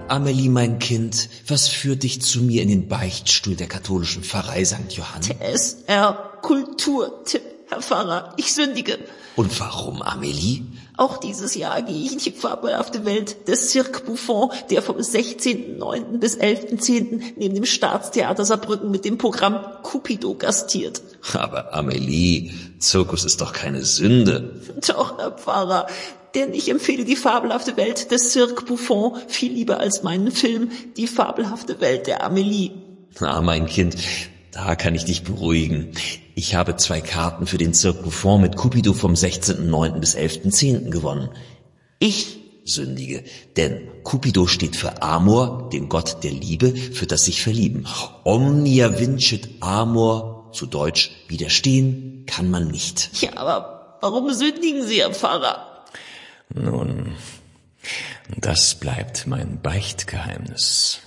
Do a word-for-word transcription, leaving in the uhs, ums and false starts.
Amelie, mein Kind, was führt dich zu mir in den Beichtstuhl der katholischen Pfarrei Sankt Johann? T S R Kulturtipp, Herr Pfarrer, ich sündige. Und warum, Amelie? Auch dieses Jahr gehe ich in die fabelhafte Welt des Cirque Buffon, der vom sechzehnten neunten bis elften zehnten neben dem Staatstheater Saarbrücken mit dem Programm Cupido gastiert. Aber Amelie, Zirkus ist doch keine Sünde. Doch, Herr Pfarrer, denn ich empfehle die fabelhafte Welt des Cirque Buffon viel lieber als meinen Film Die fabelhafte Welt der Amelie. Na, mein Kind, da kann ich dich beruhigen. Ich habe zwei Karten für den Cirque Buffon mit Cupido vom sechzehnten neunten bis elften zehnten gewonnen. Ich sündige, denn Cupido steht für Amor, den Gott der Liebe, für das sich verlieben. Omnia vincit amor, zu Deutsch, widerstehen kann man nicht. Ja, aber warum sündigen Sie, Herr Pfarrer? Nun, das bleibt mein Beichtgeheimnis.